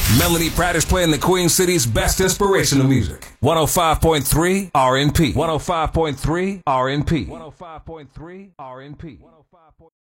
Melanie Pratt is playing the Queen City's best inspirational music. 105.3 RNP. 105.3 RNP. 105.3 RNP.